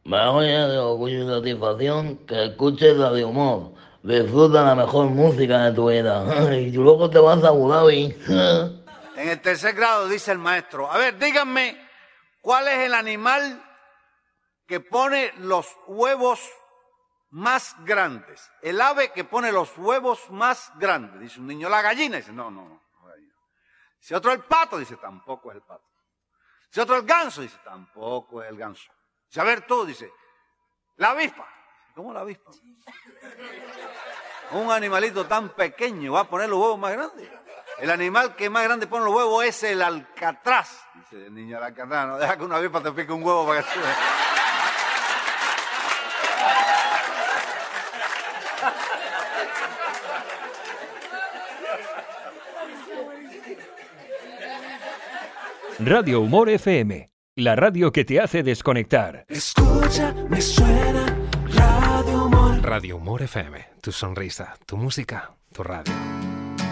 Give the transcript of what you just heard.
Me llena de orgullo y satisfacción que escuches Radio Humor. Disfruta la mejor música de tu vida. Y luego te vas a Abu Dhabi. En el tercer grado dice el maestro, a ver, díganme, ¿cuál es el animal que pone los huevos más grandes? El ave que pone los huevos más grandes. Dice un niño, la gallina. Dice, no. Dice otro, el pato. Dice, tampoco es el pato. Dice otro, el ganso. Dice, tampoco es el ganso. Dice, a ver tú, dice, la avispa. ¿Cómo la avispa? Un animalito tan pequeño va a poner los huevos más grandes. El animal que más grande pone los huevos es el alcatraz. Dice el niño, el alcatraz, no deja que una avispa te pique un huevo para que sube. Radio Humor FM, la radio que te hace desconectar. Escucha, me suena Radio Humor. Radio Humor FM, tu sonrisa, tu música, tu radio.